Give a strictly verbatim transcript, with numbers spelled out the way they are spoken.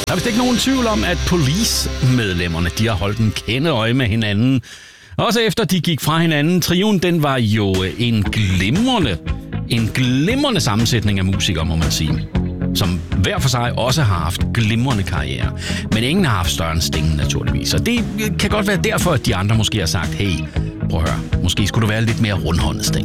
Der er vist ikke nogen tvivl om, at Police-medlemmerne de har holdt en kende øje med hinanden. Også efter de gik fra hinanden. Trioen, den var jo en glimrende, en glimrende sammensætning af musikere, må man sige. Som hver for sig også har haft glimrende karriere. Men ingen har haft større end Sting, naturligvis. Og det kan godt være derfor, at de andre måske har sagt, hey, prøv at høre, måske skulle du være lidt mere rundhåndet, Sting.